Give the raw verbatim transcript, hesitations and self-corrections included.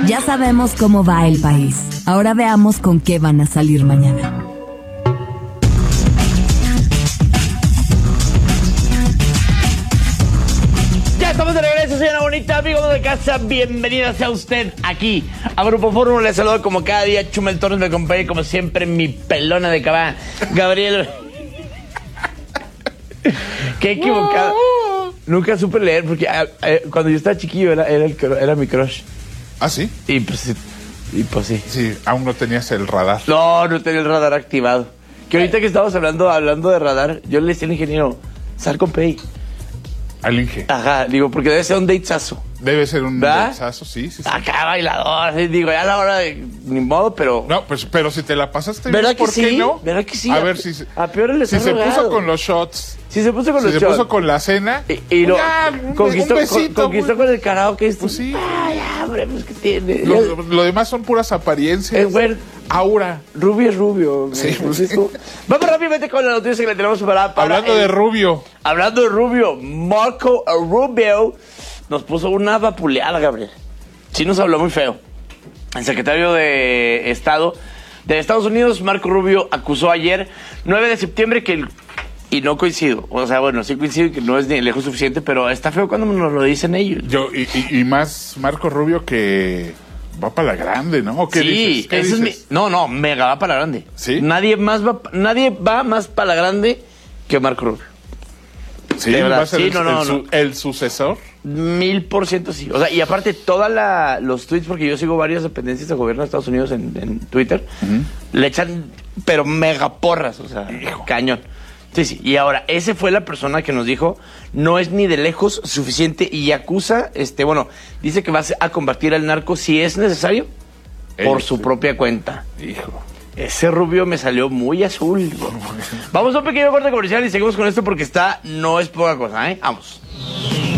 Ya sabemos cómo va el país. Ahora veamos con qué van a salir mañana. Ya estamos de regreso, señora bonita, amigos de casa. Bienvenida sea usted aquí a Grupo Fórmula. Les saludo como cada día. Chumel Torres me acompaña como siempre mi pelona de cabá, Gabriel. Qué equivocado. Nunca supe leer porque a, a, cuando yo estaba chiquillo era, era, el, era mi crush. ¿Ah, sí? Y pues, y pues sí. Sí, aún no tenías el radar. No, no tenía el radar activado. Que ahorita que estamos hablando, hablando de radar, yo le decía al ingeniero, sal con Pei. Al Inge. Ajá, digo, porque debe ser un dateazo. Debe ser un ¿verdad? dateazo, sí, sí, sí. Acá bailador, sí, digo, ya a la hora de ni modo, pero... No, pues, pero si te la pasaste ¿verdad bien, que ¿por sí? qué no? ¿Verdad que sí? A A, ver si se, a peor les si ha se rogado. puso con los shots. Si se puso con si los se shots. puso con la cena. Y, y lo ya, un, conquistó, un besito, con, conquistó güey. con el karaoke. Pues sí. Ay, hombre, pues que tiene. Lo, lo demás son puras apariencias. Es bueno. Aura. Rubio es rubio. Sí, pues sí. eso. Vamos rápidamente con la noticia que le tenemos para... para Hablando el, de Rubio. Hablando de Rubio, Marco Rubio nos puso una vapuleada, Gabriel. Sí nos habló muy feo. El secretario de Estado de Estados Unidos, Marco Rubio, acusó ayer, nueve de septiembre, que... El, y no coincido. O sea, bueno, sí coincido que no es ni lejos suficiente, pero está feo cuando nos lo dicen ellos. Yo, y, y, y más Marco Rubio que va para la grande, ¿no? ¿O qué sí, dices? ¿Qué ese dices? es mi... No, no, mega va para la grande. ¿Sí? Nadie más va, nadie va más para la grande que Marco Rubio. Sí, de verdad. va a ser Sí, el, no, no, el, su- no. el sucesor. Mil por ciento sí. O sea, y aparte, todos los tweets, porque yo sigo varias dependencias del gobierno de Estados Unidos en, en Twitter, uh-huh. le echan, pero mega porras, o sea, Hijo. cañón. Sí, sí. Y ahora, ese fue la persona que nos dijo, no es ni de lejos suficiente y acusa, este, bueno, dice que va a combatir al narco si es necesario, Ey, por su sí. propia cuenta. Hijo. Ese Rubio me salió muy azul. Vamos a un pequeño corte comercial y seguimos con esto porque está, no es poca cosa, ¿eh? Vamos.